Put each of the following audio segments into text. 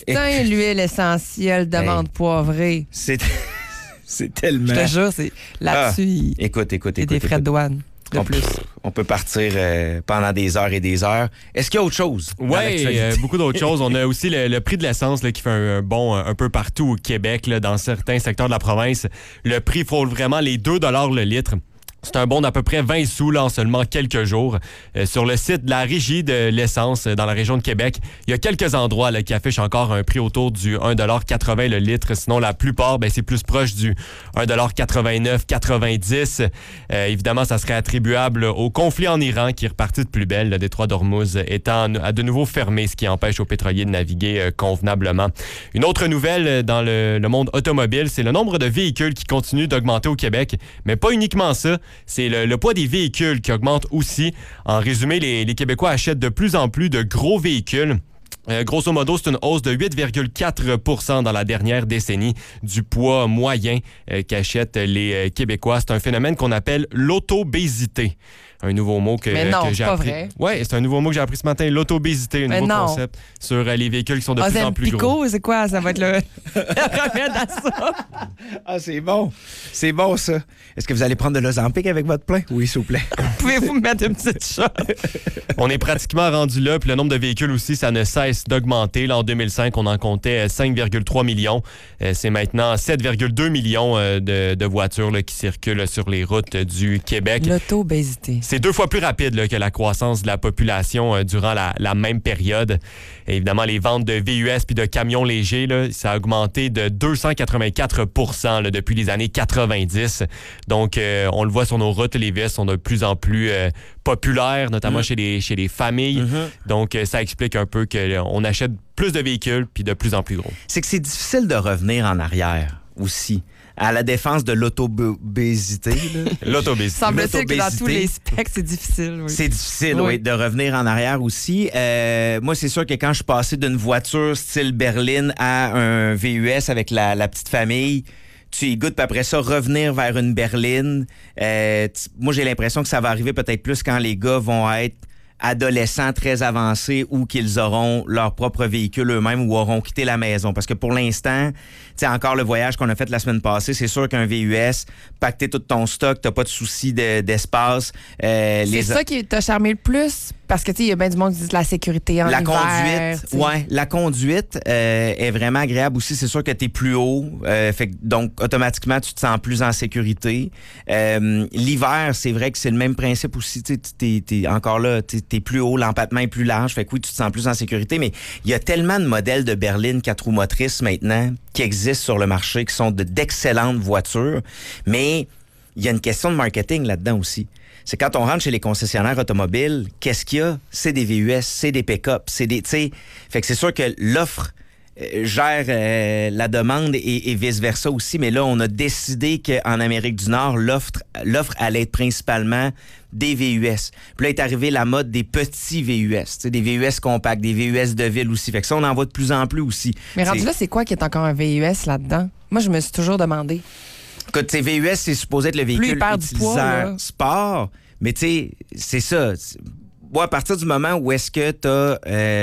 l'huile essentielle d'amande poivrée. C'est tellement... Je te jure, c'est là-dessus. Écoute. C'est des frais de douane. On peut partir pendant des heures et des heures. Est-ce qu'il y a autre chose? Oui, beaucoup d'autres choses. On a aussi le prix de l'essence là, qui fait un bond un peu partout au Québec, là, dans certains secteurs de la province. Le prix frôle vraiment les 2 $ le litre. C'est un bond d'à peu près 20 sous là, en seulement quelques jours. Sur le site de la Régie de l'essence dans la région de Québec, il y a quelques endroits là, qui affichent encore un prix autour du 1,80 $ le litre. Sinon, la plupart, c'est plus proche du 1,89 $, 90. Évidemment, ça serait attribuable au conflit en Iran qui est reparti de plus belle. Le détroit d'Ormuz étant à de nouveau fermé, ce qui empêche aux pétroliers de naviguer convenablement. Une autre nouvelle dans le monde automobile, c'est le nombre de véhicules qui continue d'augmenter au Québec. Mais pas uniquement ça. C'est le poids des véhicules qui augmente aussi. En résumé, les Québécois achètent de plus en plus de gros véhicules. Grosso modo, c'est une hausse de 8,4 % dans la dernière décennie du poids moyen qu'achètent les Québécois. C'est un phénomène qu'on appelle l'autobésité. Un nouveau mot que j'ai appris. Oui, c'est un nouveau mot que j'ai appris ce matin, l'autobésité, un nouveau concept sur les véhicules qui sont de plus en plus gros. C'est quoi? Ça va être le remède à ça. Ah, c'est bon. C'est bon, ça. Est-ce que vous allez prendre de l'Ozempic avec votre plein? Oui, s'il vous plaît. Pouvez-vous me mettre une petite shot? On est pratiquement rendu là, puis le nombre de véhicules aussi, ça ne cesse d'augmenter. Là, en 2005, on en comptait 5,3 millions. C'est maintenant 7,2 millions de voitures là, qui circulent sur les routes du Québec. L'autobésité. C'est 2 fois plus rapide là, que la croissance de la population durant la même période. Et évidemment, les ventes de VUS puis de camions légers, là, ça a augmenté de 284 % là, depuis les années 90. Donc, on le voit sur nos routes, les VUS sont de plus en plus populaires, notamment chez les familles. Donc, ça explique un peu qu'on achète plus de véhicules puis de plus en plus gros. C'est que c'est difficile de revenir en arrière aussi. À la défense de l'autobésité. L'autobésité. Semble-t-il que dans tous les specs, c'est difficile. Oui. C'est difficile, oui, de revenir en arrière aussi. Moi, c'est sûr que quand je suis passé d'une voiture style berline à un VUS avec la petite famille, tu y goûtes, puis après ça, revenir vers une berline. Moi, j'ai l'impression que ça va arriver peut-être plus quand les gars vont être adolescents très avancés ou qu'ils auront leur propre véhicule eux-mêmes ou auront quitté la maison. Parce que pour l'instant, tu sais, encore le voyage qu'on a fait la semaine passée, c'est sûr qu'un VUS, pacter tout ton stock, t'as pas de souci d'espace. C'est ça qui t'a charmé le plus? Parce que, tu sais, il y a bien du monde qui dit la sécurité en hiver. La conduite est vraiment agréable aussi. C'est sûr que t'es plus haut. Donc, automatiquement, tu te sens plus en sécurité. L'hiver, c'est vrai que c'est le même principe aussi. T'es encore là, t'es plus haut, l'empattement est plus large. Fait que oui, tu te sens plus en sécurité. Mais il y a tellement de modèles de berline 4 roues motrices maintenant qui existent sur le marché, qui sont d'excellentes voitures. Mais il y a une question de marketing là-dedans aussi. C'est quand on rentre chez les concessionnaires automobiles, qu'est-ce qu'il y a? C'est des VUS, c'est des pick-up, c'est des... Fait que c'est sûr que l'offre gère la demande et vice-versa aussi. Mais là, on a décidé qu'en Amérique du Nord, l'offre allait être principalement des VUS. Puis là est arrivée la mode des petits VUS, des VUS compacts, des VUS de ville aussi. Fait que ça, on en voit de plus en plus aussi. Mais rendu là, c'est quoi qui est encore un VUS là-dedans? Moi, je me suis toujours demandé. Écoute, VUS, c'est supposé être le véhicule utiliseur sport, mais tu sais, c'est ça. Moi, à partir du moment où est-ce que t'as...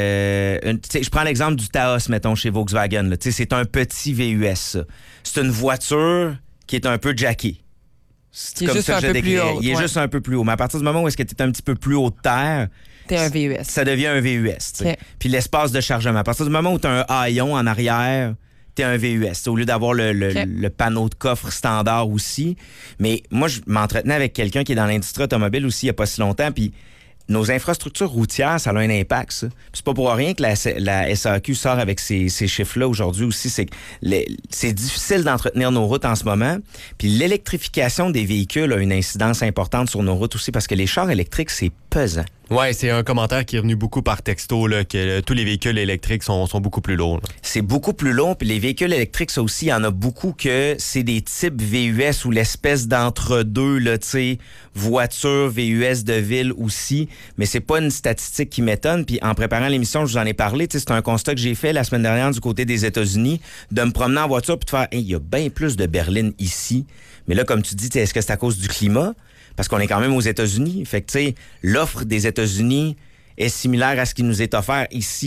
je prends l'exemple du Taos, mettons, chez Volkswagen. Là, c'est un petit VUS, ça. C'est une voiture qui est un peu jackée. C'est comme ça que je décrirais. Il est juste un peu plus haut. Mais à partir du moment où est-ce que tu es un petit peu plus haut de terre... T'es un VUS. Ça devient un VUS. Okay. Puis l'espace de chargement. À partir du moment où tu as un haillon en arrière... T'es un VUS, au lieu d'avoir le panneau de coffre standard aussi. Mais moi, je m'entretenais avec quelqu'un qui est dans l'industrie automobile aussi il n'y a pas si longtemps, puis nos infrastructures routières, ça a un impact, ça. Puis c'est pas pour rien que la SAQ sort avec ces chiffres-là aujourd'hui aussi. C'est que c'est difficile d'entretenir nos routes en ce moment. Puis l'électrification des véhicules a une incidence importante sur nos routes aussi, parce que les chars électriques, c'est pesant. Oui, c'est un commentaire qui est venu beaucoup par texto, là, que tous les véhicules électriques sont beaucoup plus lourds. Là. C'est beaucoup plus long, puis les véhicules électriques, ça aussi, il y en a beaucoup que c'est des types VUS ou l'espèce d'entre-deux, là, tu sais, voiture, VUS de ville aussi, mais c'est pas une statistique qui m'étonne, puis en préparant l'émission, je vous en ai parlé, tu sais, c'est un constat que j'ai fait la semaine dernière du côté des États-Unis, de me promener en voiture puis de faire, il y a bien plus de berlines ici, mais là, comme tu dis, est-ce que c'est à cause du climat? Parce qu'on est quand même aux États-Unis. Fait que, tu sais, l'offre des États-Unis est similaire à ce qui nous est offert ici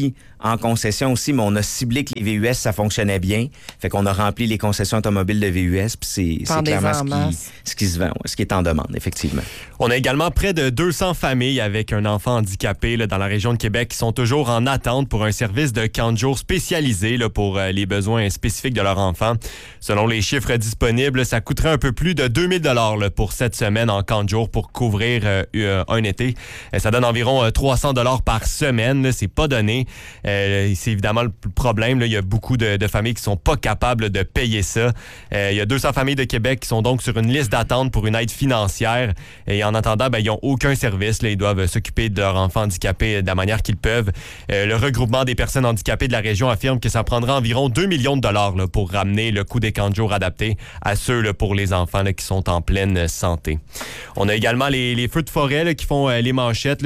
en concession aussi, mais on a ciblé que les VUS, ça fonctionnait bien. Fait qu'on a rempli les concessions automobiles de VUS, puis c'est clairement ce qui se vend, ce qui est en demande, effectivement. On a également près de 200 familles avec un enfant handicapé là, dans la région de Québec qui sont toujours en attente pour un service de camp de jour spécialisé là, pour les besoins spécifiques de leur enfant. Selon les chiffres disponibles, ça coûterait un peu plus de 2000 $ pour cette semaine en camp de jour pour couvrir un été. Ça donne environ 300 $ par semaine. Là, c'est pas donné. C'est évidemment le problème. Là. Il y a beaucoup de familles qui sont pas capables de payer ça. Il y a 200 familles de Québec qui sont donc sur une liste d'attente pour une aide financière. Et en attendant, ils n'ont aucun service. Là. Ils doivent s'occuper de leurs enfants handicapés de la manière qu'ils peuvent. Le regroupement des personnes handicapées de la région affirme que ça prendra environ 2 millions de dollars là, pour ramener le coût des camps de jour adaptés à ceux là, pour les enfants là, qui sont en pleine santé. On a également les feux de forêt là, qui font les manchettes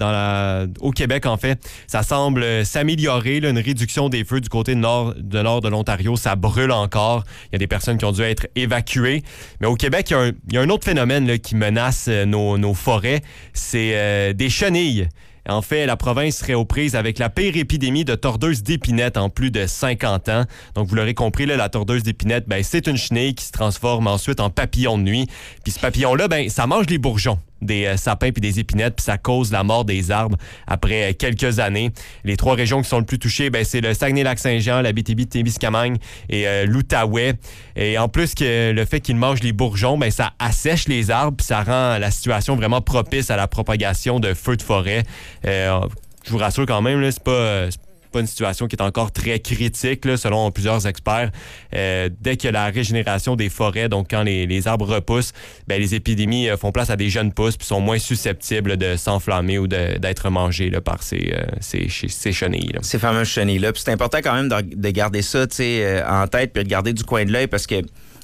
là, au Québec, en fait. Ça semble s'améliorer, là, une réduction des feux du côté nord de l'Ontario. Ça brûle encore. Il y a des personnes qui ont dû être évacuées. Mais au Québec, il y a un autre phénomène là, qui menace nos forêts. C'est des chenilles. En fait, la province serait aux prises avec la pire épidémie de tordeuses d'épinette en plus de 50 ans. Donc, vous l'aurez compris, là, la tordeuse d'épinette, c'est une chenille qui se transforme ensuite en papillon de nuit. Puis ce papillon-là, ça mange les bourgeons des sapins puis des épinettes, puis ça cause la mort des arbres après quelques années. Les 3 régions qui sont le plus touchées, c'est le Saguenay-Lac-Saint-Jean, l'Abitibi-Témiscamingue et l'Outaouais. Et en plus que le fait qu'ils mangent les bourgeons, ça assèche les arbres, puis ça rend la situation vraiment propice à la propagation de feux de forêt. Je vous rassure quand même, là, c'est pas une situation qui est encore très critique, là, selon plusieurs experts. Dès que la régénération des forêts, donc quand les arbres repoussent, les épidémies font place à des jeunes pousses puis sont moins susceptibles de s'enflammer ou d'être mangées là, par ces chenilles. Là. Ces fameuses chenilles-là. Puis c'est important quand même de garder ça en tête puis de garder du coin de l'œil parce que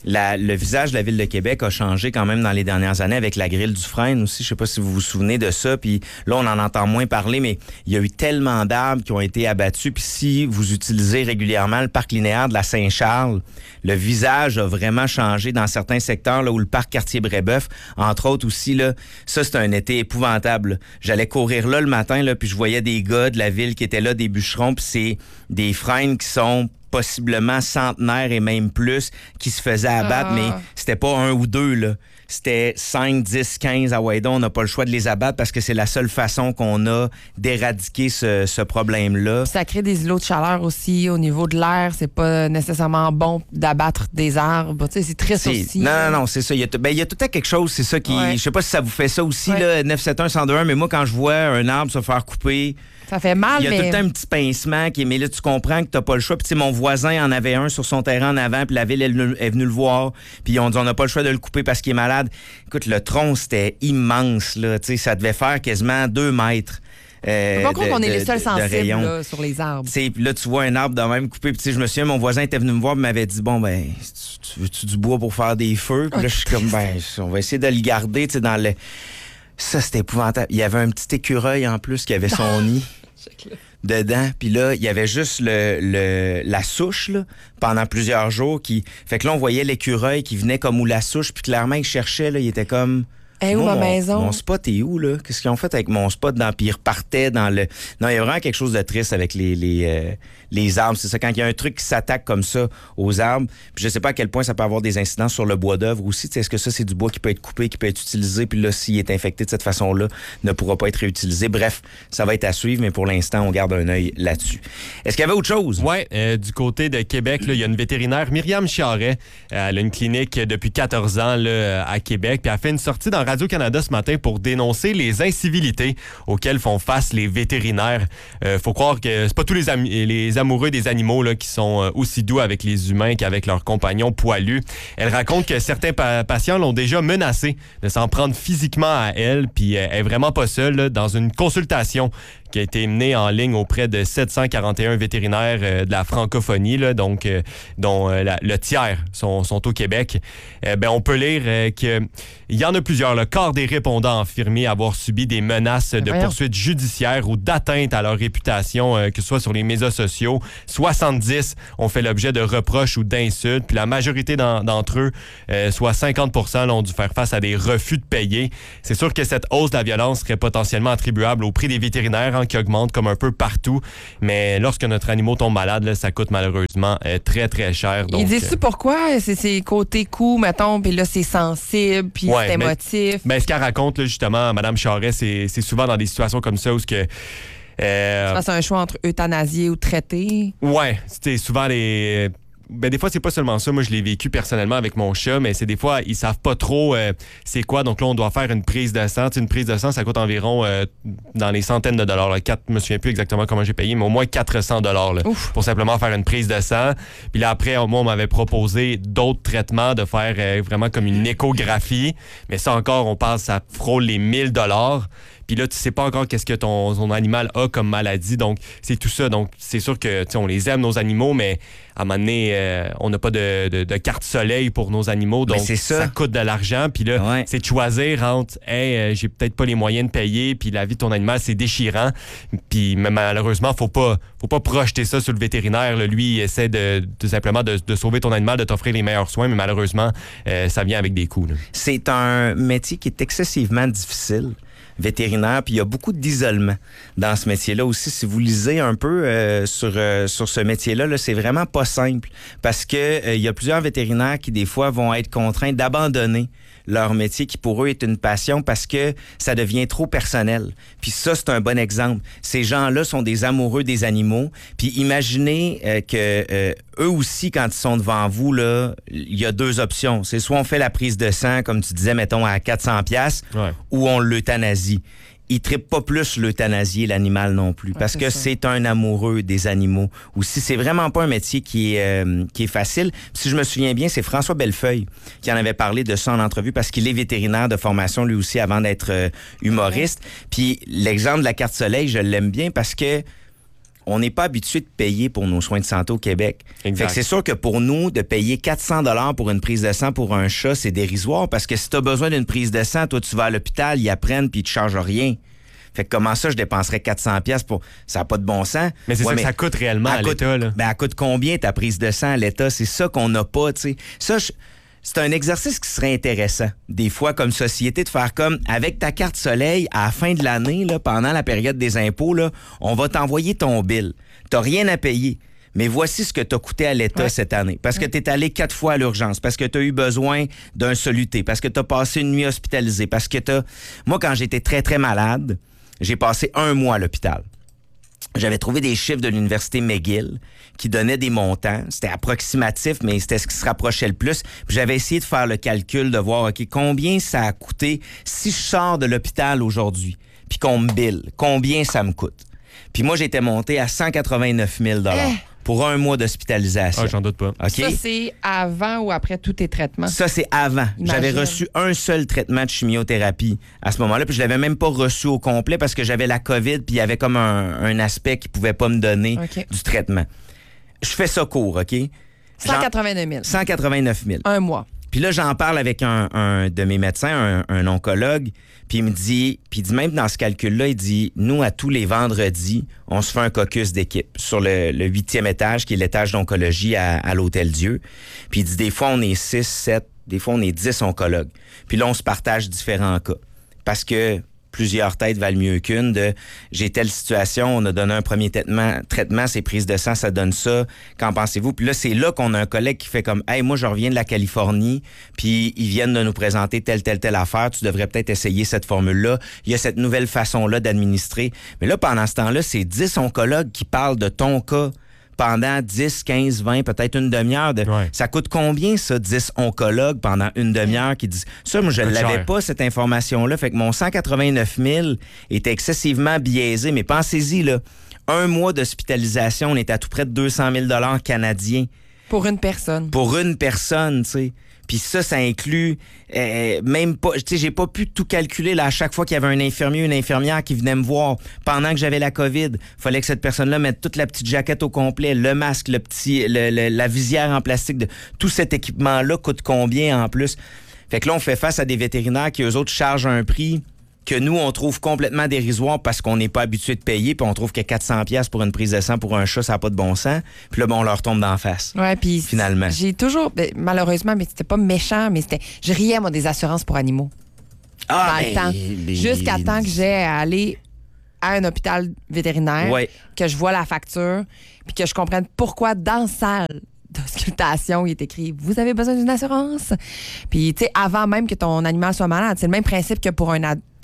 le visage de la Ville de Québec a changé quand même dans les dernières années avec la grille du Frêne aussi. Je sais pas si vous vous souvenez de ça. Puis là, on en entend moins parler, mais il y a eu tellement d'arbres qui ont été abattus. Puis si vous utilisez régulièrement le parc linéaire de la Saint-Charles, le visage a vraiment changé dans certains secteurs là, où le parc Cartier-Brébeuf, entre autres aussi, là, ça, c'est un été épouvantable. Là. J'allais courir là le matin, là, puis je voyais des gars de la ville qui étaient là, des bûcherons, puis c'est des frênes qui sont possiblement centenaires et même plus, qui se faisaient abattre, mais c'était pas 1 ou 2, là. C'était 5, 10, 15 à Waidon. On n'a pas le choix de les abattre parce que c'est la seule façon qu'on a d'éradiquer ce problème-là. Ça crée des îlots de chaleur aussi au niveau de l'air. C'est pas nécessairement bon d'abattre des arbres. Tu sais, c'est triste aussi. Non, c'est ça. Il y a tout le temps quelque chose, c'est ça qui... Je sais pas si ça vous fait ça aussi, là, 971-1021, mais moi, quand je vois un arbre se faire couper... Ça fait mal, il y a tout le temps un petit pincement mais là, tu comprends que t'as pas le choix. Puis, tu sais, mon voisin en avait un sur son terrain en avant, puis la ville est venue le voir, puis ils ont dit, on n'a pas le choix de le couper parce qu'il est malade. Écoute, le tronc, c'était immense, là. Tu sais, ça devait faire quasiment 2 mètres. Par contre, on est les seuls sensibles là, sur les arbres. Puis là, tu vois un arbre de même coupé. Puis je me souviens, mon voisin était venu me voir et m'avait dit, tu veux-tu du bois pour faire des feux? Puis là, je suis comme, on va essayer de le garder, tu sais, dans le... Ça, c'était épouvantable. Il y avait un petit écureuil en plus qui avait son nid dedans. Puis là, il y avait juste la souche là, pendant plusieurs jours. Fait que là, on voyait l'écureuil qui venait comme où la souche. Puis clairement, il cherchait. Là, il était comme... où ma maison? Mon spot est où, là? Qu'est-ce qu'ils ont fait avec mon spot? Puis ils repartaient dans le... Non, il y a vraiment quelque chose de triste avec les arbres. C'est ça, quand il y a un truc qui s'attaque comme ça aux arbres, puis je sais pas à quel point ça peut avoir des incidences sur le bois d'œuvre aussi. Est-ce que ça, c'est du bois qui peut être coupé, qui peut être utilisé, puis là, s'il est infecté de cette façon-là, ne pourra pas être réutilisé. Bref, ça va être à suivre, mais pour l'instant, on garde un œil là-dessus. Est-ce qu'il y avait autre chose? Oui, du côté de Québec, il y a une vétérinaire, Myriam Chiaret. Elle a une clinique depuis 14 ans là, à Québec, puis elle a fait une sortie dans Radio-Canada ce matin pour dénoncer les incivilités auxquelles font face les vétérinaires. Faut croire que c'est pas tous les amoureux des animaux là, qui sont aussi doux avec les humains qu'avec leurs compagnons poilus. Elle raconte que certains patients l'ont déjà menacée de s'en prendre physiquement à elle, puis elle est vraiment pas seule là, dans une consultation qui a été menée en ligne auprès de 741 vétérinaires de la francophonie, là, donc, dont le tiers sont au Québec. On peut lire qu'il y en a plusieurs. Le quart des répondants affirmés avoir subi des menaces de poursuites judiciaires ou d'atteinte à leur réputation, que ce soit sur les médias sociaux. 70 ont fait l'objet de reproches ou d'insultes. Puis la majorité d'entre eux, soit 50%, là, ont dû faire face à des refus de payer. C'est sûr que cette hausse de la violence serait potentiellement attribuable au prix des vétérinaires différents qui augmentent comme un peu partout. Mais lorsque notre animal tombe malade, là, ça coûte malheureusement très, très cher. Donc, ils disent-tu pourquoi? C'est côté coût, mettons, puis là, c'est sensible, puis c'est émotif. Mais ce qu'elle raconte, là, justement, Mme Charest, c'est souvent dans des situations comme ça où ce que... c'est un choix entre euthanasier ou traiter. Ouais, c'était souvent les... Ben, des fois, c'est pas seulement ça. Moi, je l'ai vécu personnellement avec mon chat, mais c'est des fois, ils savent pas trop c'est quoi. Donc là, on doit faire une prise de sang. Une prise de sang, ça coûte environ dans les centaines de dollars. Là. Je me souviens plus exactement comment j'ai payé, mais au moins 400 dollars pour simplement faire une prise de sang. Puis là, après, moi, on m'avait proposé d'autres traitements, de faire vraiment comme une échographie. Mais ça encore, on parle, ça frôle les 1000 dollars. Puis là, tu sais pas encore qu'est-ce que ton animal a comme maladie. Donc, c'est tout ça. Donc, c'est sûr que, tu sais, on les aime, nos animaux, mais à un moment donné, on n'a pas de carte soleil pour nos animaux. Donc, ça coûte de l'argent. Puis là, c'est de choisir entre, j'ai peut-être pas les moyens de payer, puis la vie de ton animal, c'est déchirant. Puis malheureusement, faut pas projeter ça sur le vétérinaire. Là. Lui, il essaie simplement de sauver ton animal, de t'offrir les meilleurs soins, mais malheureusement, ça vient avec des coûts. Là. C'est un métier qui est excessivement difficile. Vétérinaire, puis il y a beaucoup d'isolement dans ce métier-là aussi. Si vous lisez un peu sur ce métier-là, là, c'est vraiment pas simple parce que il y a plusieurs vétérinaires qui des fois vont être contraints d'abandonner leur métier qui pour eux est une passion parce que ça devient trop personnel. Puis ça, c'est un bon exemple. Ces gens-là sont des amoureux des animaux. Puis imaginez que eux aussi, quand ils sont devant vous, là, il y a deux options. C'est soit on fait la prise de sang, comme tu disais, mettons, à 400$, ou on l'euthanasie. Il trippe pas plus l'euthanasier, l'animal non plus, parce que c'est un amoureux des animaux. Aussi, c'est vraiment pas un métier qui est facile. Puis, si je me souviens bien, c'est François Bellefeuille qui en avait parlé de ça en entrevue, parce qu'il est vétérinaire de formation lui aussi avant d'être humoriste. Puis l'exemple de la carte soleil, je l'aime bien parce que on n'est pas habitué de payer pour nos soins de santé au Québec. Fait que c'est sûr que pour nous, de payer 400$ pour une prise de sang pour un chat, c'est dérisoire parce que si tu as besoin d'une prise de sang, toi, tu vas à l'hôpital, ils apprennent puis ils te chargent rien. Fait que comment ça, je dépenserais 400$ pour... Ça n'a pas de bon sens. Mais c'est ça que ça coûte réellement à l'État, là. Ben, elle coûte combien ta prise de sang à l'État? C'est ça qu'on n'a pas, tu sais. Ça, c'est un exercice qui serait intéressant, des fois, comme société, de faire comme, avec ta carte soleil, à la fin de l'année, là, pendant la période des impôts, là, on va t'envoyer ton bill. T'as rien à payer. Mais voici ce que t'as coûté à l'État cette année. Parce que t'es allé 4 fois à l'urgence, parce que t'as eu besoin d'un soluté, parce que t'as passé une nuit hospitalisée, parce que Moi, quand j'étais très, très malade, j'ai passé 1 mois à l'hôpital. J'avais trouvé des chiffres de l'Université McGill qui donnaient des montants. C'était approximatif, mais c'était ce qui se rapprochait le plus. Puis j'avais essayé de faire le calcul, de voir, OK, combien ça a coûté si je sors de l'hôpital aujourd'hui, puis qu'on me bille, combien ça me coûte. Puis moi, j'étais monté à 189 000 pour 1 mois d'hospitalisation. Ah, j'en doute pas. Okay? Ça, c'est avant ou après tous tes traitements? Ça, c'est avant. Imagine. J'avais reçu un seul traitement de chimiothérapie à ce moment-là, puis je l'avais même pas reçu au complet parce que j'avais la COVID, puis il y avait comme un aspect qui pouvait pas me donner du traitement. Je fais ça court, OK? 189 000. 189 000. 1 mois. Puis là, j'en parle avec un de mes médecins, un oncologue, puis il me dit, même dans ce calcul-là, il dit, nous, à tous les vendredis, on se fait un caucus d'équipe sur le 8e étage, qui est l'étage d'oncologie à l'Hôtel-Dieu. Puis il dit, des fois, on est 6, 7, des fois, on est 10 oncologues. Puis là, on se partage différents cas. Parce que plusieurs têtes valent mieux qu'une de j'ai telle situation, on a donné un premier traitement, c'est prise de sang, ça donne ça, qu'en pensez-vous? Puis là, c'est là qu'on a un collègue qui fait comme hey, moi, je reviens de la Californie, puis ils viennent de nous présenter telle affaire, tu devrais peut-être essayer cette formule-là. Il y a cette nouvelle façon-là d'administrer. Mais là, pendant ce temps-là, c'est 10 oncologues qui parlent de ton cas pendant 10, 15, 20, peut-être une demi-heure. Ça coûte combien, ça, 10 oncologues pendant une demi-heure qui disent... Ça, moi, je ne l'avais pas, cette information-là. Fait que mon 189 000 était excessivement biaisé. Mais pensez-y, là, 1 mois d'hospitalisation, on est à tout près de 200 000 $ canadiens. Pour une personne. Pour une personne, tu sais. Puis ça inclut même pas... Tu sais, j'ai pas pu tout calculer là à chaque fois qu'il y avait un infirmier, une infirmière qui venait me voir pendant que j'avais la COVID. Fallait que cette personne-là mette toute la petite jaquette au complet, le masque, la visière en plastique. Tout cet équipement-là coûte combien en plus? Fait que là, on fait face à des vétérinaires qui, eux autres, chargent un prix que nous, on trouve complètement dérisoire parce qu'on n'est pas habitué de payer, puis on trouve que 400$ pour une prise de sang pour un chat, ça n'a pas de bon sens. Puis là, on leur tombe d'en face. Ouais, puis finalement. J'ai toujours, malheureusement, mais c'était pas méchant, mais je riais, moi, des assurances pour animaux. Dans le temps. Jusqu'à temps que j'ai à aller à un hôpital vétérinaire, Ouais. que je vois la facture, puis que je comprenne pourquoi dans la salle d'auscultation, il est écrit « Vous avez besoin d'une assurance? » Puis, tu sais, avant même que ton animal soit malade, c'est le même principe que pour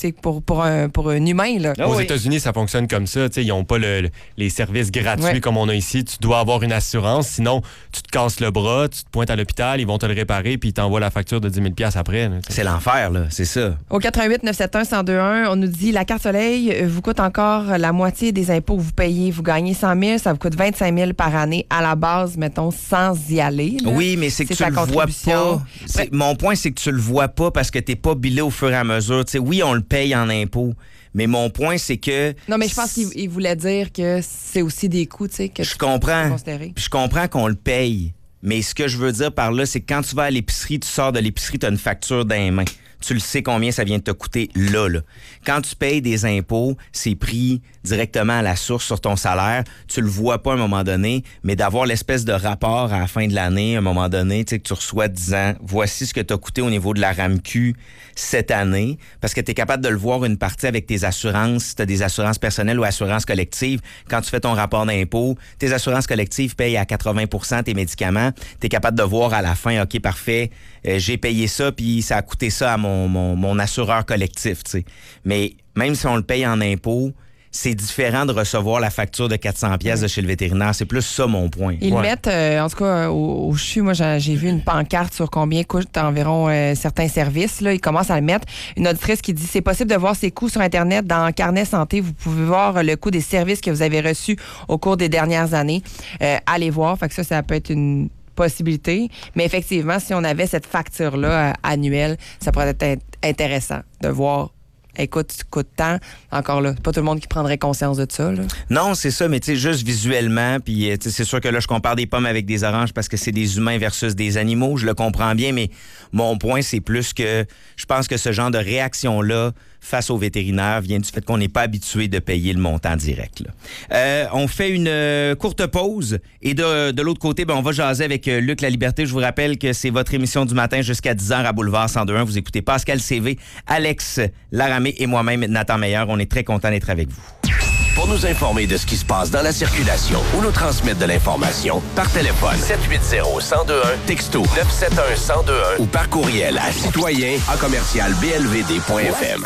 pour un humain, là. Ah Aux oui. États-Unis, ça fonctionne comme ça. Ils n'ont pas les services gratuits Ouais. comme on a ici. Tu dois avoir une assurance. Sinon, tu te casses le bras, tu te pointes à l'hôpital, ils vont te le réparer, puis ils t'envoient la facture de 10 000 $ après. Là, C'est l'enfer, là, c'est ça. Au 88 971 1021, on nous dit la carte soleil vous coûte encore la moitié des impôts que vous payez. Vous gagnez 100 000, ça vous coûte 25 000 par année à la base, mettons, sans y aller. Là. Oui, mais c'est que tu ta le vois contribution. pas. Mon point, c'est que tu le vois pas parce que t'es pas bilé au fur et à mesure. T'sais, oui, on le paye en impôts, mais mon point, c'est que... Non, mais je pense qu'il voulait dire que c'est aussi des coûts, tu sais, que Je tu peux comprends. considérer. Puis je comprends qu'on le paye. Mais ce que je veux dire par là, c'est que quand tu vas à l'épicerie, tu sors de l'épicerie, tu as une facture dans les mains. Tu le sais combien ça vient de te coûter là. Quand tu payes des impôts, c'est pris directement à la source sur ton salaire. Tu le vois pas à un moment donné, mais d'avoir l'espèce de rapport à la fin de l'année, à un moment donné, tu sais, que tu reçois disant voici ce que tu as coûté au niveau de la RAMQ cette année, parce que tu es capable de le voir une partie avec tes assurances, si tu as des assurances personnelles ou assurances collectives. Quand tu fais ton rapport d'impôt, tes assurances collectives payent à 80% tes médicaments. Tu es capable de voir à la fin, OK, parfait, j'ai payé ça, puis ça a coûté ça à mon assureur collectif, tu sais. Mais même si on le paye en impôts, c'est différent de recevoir la facture de 400 pièces de chez le vétérinaire. C'est plus ça mon point. Ils Ouais. mettent, en tout cas, au CHU, moi, j'ai vu une pancarte sur combien coûtent environ certains services. Là, ils commencent à le mettre. Une auditrice qui dit c'est possible de voir ses coûts sur Internet. Dans Carnet Santé, vous pouvez voir le coût des services que vous avez reçus au cours des dernières années. Allez voir. Fait que ça peut être une possibilité. Mais effectivement, si on avait cette facture-là annuelle, ça pourrait être intéressant de voir. Écoute, tu coûtes tant. Encore là, pas tout le monde qui prendrait conscience de ça. Là. Non, c'est ça, mais tu sais, juste visuellement, puis tu sais, c'est sûr que là, je compare des pommes avec des oranges parce que c'est des humains versus des animaux, je le comprends bien, mais mon point, c'est plus que je pense que ce genre de réaction-là face aux vétérinaires vient du fait qu'on n'est pas habitué de payer le montant direct. Là. On fait une courte pause et de l'autre côté, ben, on va jaser avec Luc La Liberté. Je vous rappelle que c'est votre émission du matin jusqu'à 10h à Boulevard 102.1. Vous écoutez Pascal CV, Alex Laramé et moi-même, Nathan Meilleur. On est très content d'être avec vous. Pour nous informer de ce qui se passe dans la circulation ou nous transmettre de l'information, par téléphone 780-1021, texto 971-1021 ou par courriel à citoyen@blvd.fm.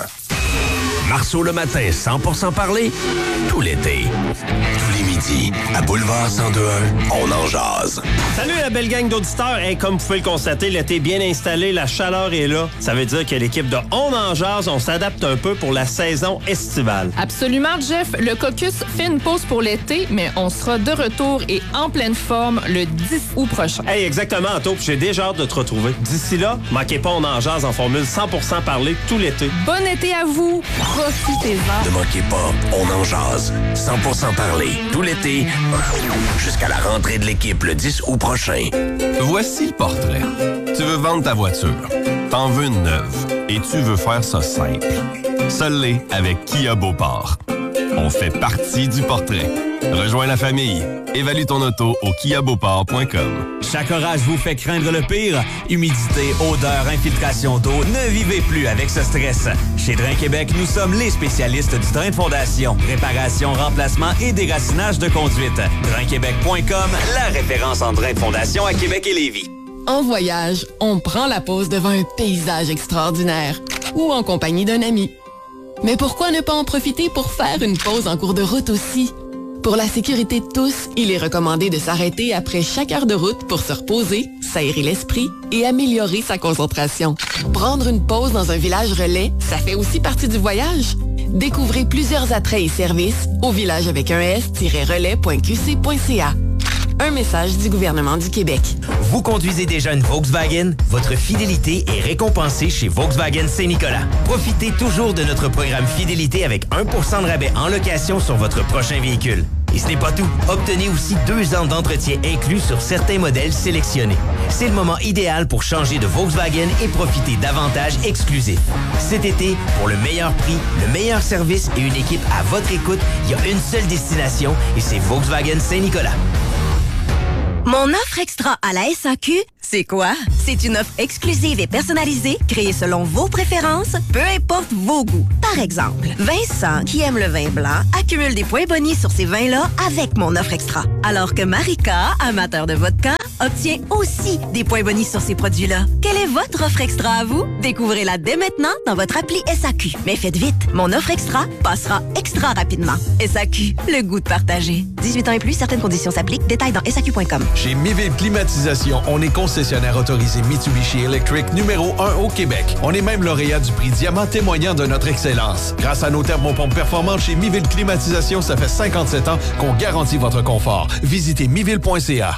Marceau le matin, 100% parler, tout l'été. Tous les midis, à Boulevard 102.1, on en jase. Salut la belle gang d'auditeurs. Hey, comme vous pouvez le constater, l'été est bien installé, la chaleur est là. Ça veut dire que l'équipe de On en jase, on s'adapte un peu pour la saison estivale. Absolument, Jeff. Le caucus fait une pause pour l'été, mais on sera de retour et en pleine forme le 10 août prochain. Hey, exactement, Anto, puis j'ai déjà hâte de te retrouver. D'ici là, manquez pas On en jase en formule 100% parler tout l'été. Bon été à vous. Profitez-en. Ne manquez pas, on en jase. 100% parler, tout l'été, jusqu'à la rentrée de l'équipe le 10 août prochain. Voici le portrait. Tu veux vendre ta voiture. T'en veux une neuve. Et tu veux faire ça simple. Seul l'est avec Kia Beauport. On fait partie du portrait. Rejoins la famille. Évalue ton auto au kiabeauport.com. Chaque orage vous fait craindre le pire. Humidité, odeur, infiltration d'eau. Ne vivez plus avec ce stress. Chez Drain Québec, nous sommes les spécialistes du drain de fondation. Réparation, remplacement et déracinage de conduite. DrainQuébec.com, la référence en drain de fondation à Québec et Lévis. En voyage, on prend la pause devant un paysage extraordinaire ou en compagnie d'un ami. Mais pourquoi ne pas en profiter pour faire une pause en cours de route aussi? Pour la sécurité de tous, il est recommandé de s'arrêter après chaque heure de route pour se reposer, s'aérer l'esprit et améliorer sa concentration. Prendre une pause dans un village relais, ça fait aussi partie du voyage. Découvrez plusieurs attraits et services au village avec un s-relais.qc.ca. Un message du gouvernement du Québec. Vous conduisez déjà une Volkswagen? Votre fidélité est récompensée chez Volkswagen Saint-Nicolas. Profitez toujours de notre programme Fidélité avec 1% de rabais en location sur votre prochain véhicule. Et ce n'est pas tout. Obtenez aussi 2 ans d'entretien inclus sur certains modèles sélectionnés. C'est le moment idéal pour changer de Volkswagen et profiter d'avantages exclusifs. Cet été, pour le meilleur prix, le meilleur service et une équipe à votre écoute, il y a une seule destination et c'est Volkswagen Saint-Nicolas. Mon offre extra à la SAQ, C'est quoi? C'est une offre exclusive et personnalisée, créée selon vos préférences, peu importe vos goûts. Par exemple, Vincent, qui aime le vin blanc, accumule des points bonus sur ces vins-là avec mon offre extra. Alors que Marika, amateur de vodka, obtient aussi des points bonus sur ces produits-là. Quelle est votre offre extra à vous? Découvrez-la dès maintenant dans votre appli SAQ. Mais faites vite, mon offre extra passera extra rapidement. SAQ, le goût de partager. 18 ans et plus, certaines conditions s'appliquent. Détails dans SAQ.com. Chez Miville Climatisation, on est concessionnaire autorisé Mitsubishi Electric numéro 1 au Québec. On est même lauréat du prix Diamant témoignant de notre excellence. Grâce à nos thermopompes performantes chez Miville Climatisation, ça fait 57 ans qu'on garantit votre confort. Visitez miville.ca.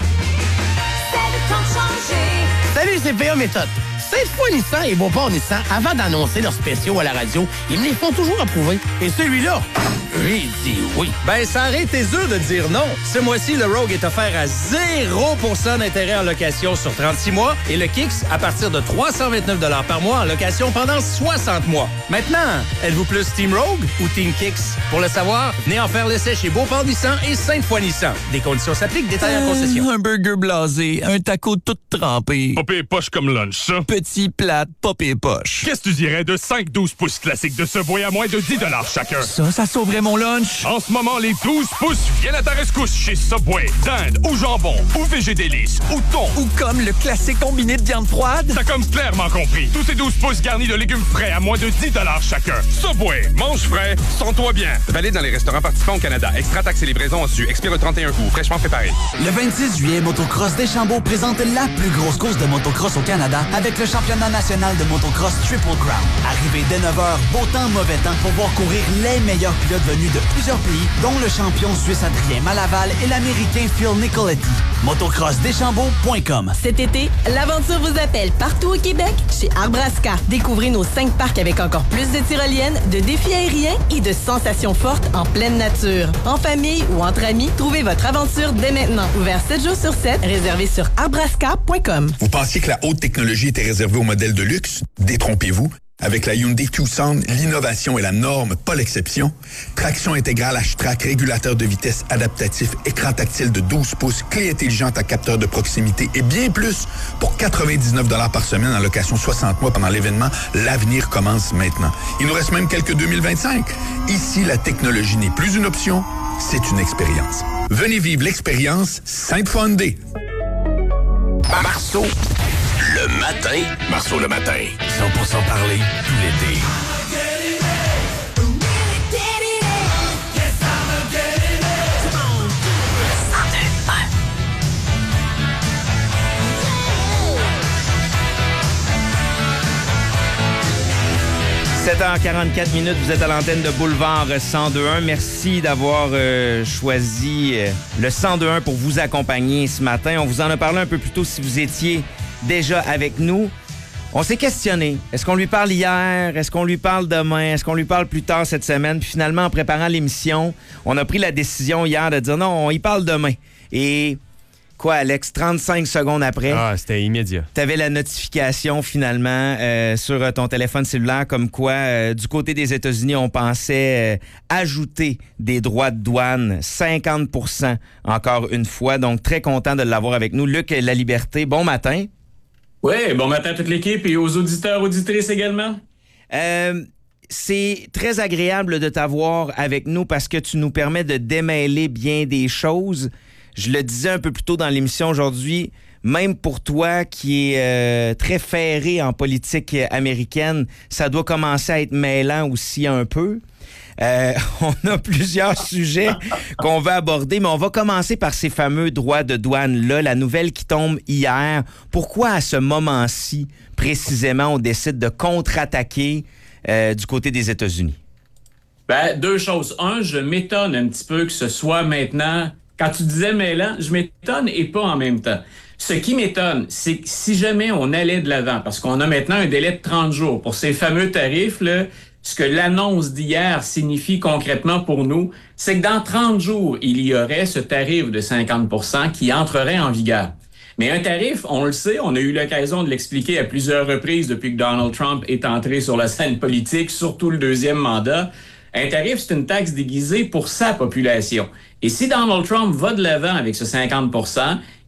Salut, c'est PA Méthode. Cette fois, Nissan et Beauport Nissan, avant d'annoncer leurs spéciaux à la radio, ils me les font toujours approuver. Et celui-là, il dit oui. Ben, ça aurait été dur de dire non. Ce mois-ci, le Rogue est offert à 0% d'intérêt en location sur 36 mois et le Kicks à partir de 329 $ par mois en location pendant 60 mois. Maintenant, êtes-vous plus Team Rogue ou Team Kicks? Pour le savoir, venez en faire l'essai chez Beauport Nissan et Sainte-Foy Nissan. Des conditions s'appliquent, détails en concession. Un burger blasé, un taco tout trempé. Pas pire poche comme lunch, ça. Petit plate, pas pire poche. Qu'est-ce que tu dirais de 5-12 pouces classiques de Subway à moins de 10 $ chacun? Ça sauverait mon lunch. En ce moment, les 12 pouces viennent à ta rescousse chez Subway. Dinde ou jambon ou végé délice ou thon. Ou comme le classique combiné de viande froide. T'as comme clairement compris. Tous ces 12 pouces garnis de légumes frais à moins de 10 $ chacun. Subway, mange frais, sens-toi bien. Valide dans les restaurants participants au Canada. Extra taxes et livraison en su. Expire le 31 août. Fraîchement préparé. Le 26 juillet, Motocross Deschambault présente la plus grosse course de motocross au Canada avec le championnat national de motocross Triple Crown. Arrivé dès 9h, beau temps, mauvais temps pour voir courir les meilleurs pilotes venus de plusieurs pays, dont le champion suisse Adrien Malaval et l'américain Phil Nicoletti. Motocrossdeschambault.com. Cet été, l'aventure vous appelle partout au Québec chez Arbrasca. Découvrez nos 5 parcs avec encore plus de tyroliennes, de défis aériens et de sensations fortes en pleine nature. En famille ou entre amis, trouvez votre aventure dès maintenant. Ouvert 7 jours sur 7, réservé sur arbrasca.com. Vous pensiez que la haute technologie était réservée aux modèles de luxe? Détrompez-vous. Avec la Hyundai Tucson, l'innovation est la norme, pas l'exception. Traction intégrale H-Track, régulateur de vitesse adaptatif, écran tactile de 12 pouces, clé intelligente à capteur de proximité et bien plus pour 99 $ par semaine en location 60 mois pendant l'événement. L'avenir commence maintenant. Il nous reste même quelques 2025. Ici, la technologie n'est plus une option, c'est une expérience. Venez vivre l'expérience Sainte-Foy Hyundai. Marceau, le matin. Marceau, le matin. 100% parler, tout l'été. 7h44 minutes, vous êtes à l'antenne de Boulevard 102.1. Merci d'avoir choisi le 102.1 pour vous accompagner ce matin. On vous en a parlé un peu plus tôt si vous étiez déjà avec nous. On s'est questionné. Est-ce qu'on lui parle hier? Est-ce qu'on lui parle demain? Est-ce qu'on lui parle plus tard cette semaine? Puis finalement, en préparant l'émission, on a pris la décision hier de dire non, on y parle demain. Et quoi, Alex? 35 secondes après. Ah, c'était immédiat. T'avais la notification finalement sur ton téléphone cellulaire comme quoi, du côté des États-Unis, on pensait ajouter des droits de douane, 50% encore une fois. Donc, très content de l'avoir avec nous. Luc Laliberté, bon matin. Oui, bon matin à toute l'équipe et aux auditeurs, auditrices également. C'est très agréable de t'avoir avec nous parce que tu nous permets de démêler bien des choses. Je le disais un peu plus tôt dans l'émission aujourd'hui, même pour toi qui est très ferré en politique américaine, ça doit commencer à être mêlant aussi un peu. On a plusieurs sujets qu'on va aborder, mais on va commencer par ces fameux droits de douane-là, la nouvelle qui tombe hier. Pourquoi à ce moment-ci, précisément, on décide de contre-attaquer du côté des États-Unis? Ben, deux choses. Un, je m'étonne un petit peu que ce soit maintenant... Quand tu disais mêlant, je m'étonne et pas en même temps. Ce qui m'étonne, c'est que si jamais on allait de l'avant, parce qu'on a maintenant un délai de 30 jours pour ces fameux tarifs-là, ce que l'annonce d'hier signifie concrètement pour nous, c'est que dans 30 jours, il y aurait ce tarif de 50% qui entrerait en vigueur. Mais un tarif, on le sait, on a eu l'occasion de l'expliquer à plusieurs reprises depuis que Donald Trump est entré sur la scène politique, surtout le deuxième mandat. Un tarif, c'est une taxe déguisée pour sa population. Et si Donald Trump va de l'avant avec ce 50%,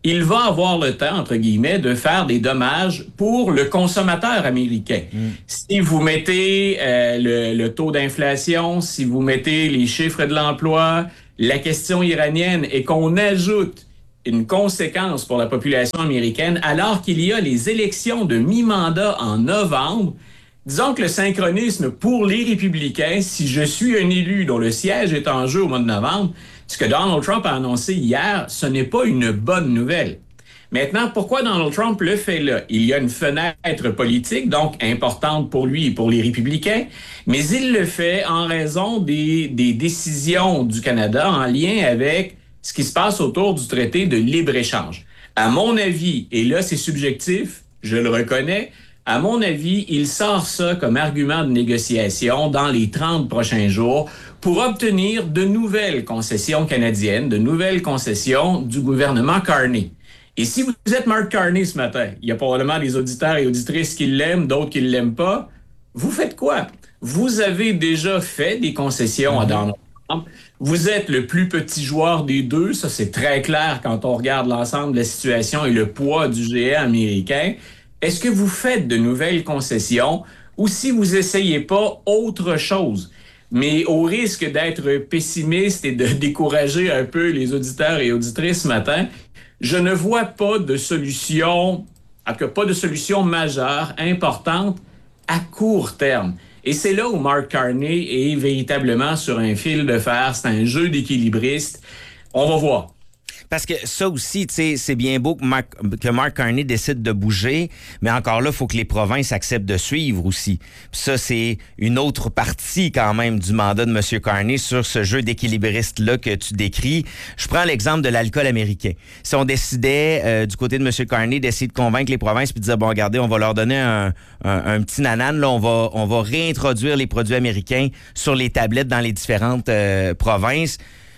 il va avoir le temps, entre guillemets, de faire des dommages pour le consommateur américain. Si vous mettez le taux d'inflation, si vous mettez les chiffres de l'emploi, la question iranienne, et qu'on ajoute une conséquence pour la population américaine, alors qu'il y a les élections de mi-mandat en novembre, disons que le synchronisme pour les républicains, si je suis un élu dont le siège est en jeu au mois de novembre, ce que Donald Trump a annoncé hier, ce n'est pas une bonne nouvelle. Maintenant, pourquoi Donald Trump le fait là? Il y a une fenêtre politique, donc importante pour lui et pour les républicains, mais il le fait en raison des décisions du Canada en lien avec ce qui se passe autour du traité de libre-échange. À mon avis, et là c'est subjectif, je le reconnais, à mon avis, il sort ça comme argument de négociation dans les 30 prochains jours pour obtenir de nouvelles concessions canadiennes, de nouvelles concessions du gouvernement Carney. Et si vous êtes Mark Carney ce matin, il y a probablement des auditeurs et auditrices qui l'aiment, d'autres qui ne l'aiment pas, vous faites quoi? Vous avez déjà fait des concessions à Donald Trump. Vous êtes le plus petit joueur des deux, ça c'est très clair quand on regarde l'ensemble de la situation et le poids du géant américain. Est-ce que vous faites de nouvelles concessions ou si vous essayez pas autre chose? Mais au risque d'être pessimiste et de décourager un peu les auditeurs et auditrices ce matin, je ne vois pas de solution, en tout cas pas de solution majeure, importante à court terme. Et c'est là où Mark Carney est véritablement sur un fil de fer. C'est un jeu d'équilibriste. On va voir. Parce que ça aussi, tu sais, c'est bien beau que Mark Carney décide de bouger, mais encore là, il faut que les provinces acceptent de suivre aussi. Puis ça, c'est une autre partie quand même du mandat de M. Carney sur ce jeu d'équilibriste-là que tu décris. Je prends l'exemple de l'alcool américain. Si on décidait du côté de M. Carney d'essayer de convaincre les provinces puis de dire, bon, regardez, on va leur donner un petit nanan, là, on va réintroduire les produits américains sur les tablettes dans les différentes provinces.